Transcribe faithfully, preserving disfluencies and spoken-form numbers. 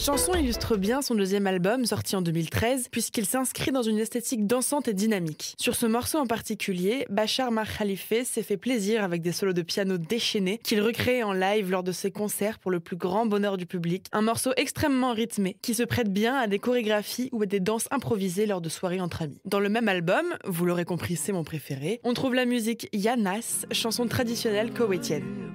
Cette chanson illustre bien son deuxième album, sorti en deux mille treize, puisqu'il s'inscrit dans une esthétique dansante et dynamique. Sur ce morceau en particulier, Bachar Mar Khalife s'est fait plaisir avec des solos de piano déchaînés qu'il recrée en live lors de ses concerts pour le plus grand bonheur du public. Un morceau extrêmement rythmé, qui se prête bien à des chorégraphies ou à des danses improvisées lors de soirées entre amis. Dans le même album, vous l'aurez compris, c'est mon préféré, on trouve la musique Yanas, chanson traditionnelle koweïtienne.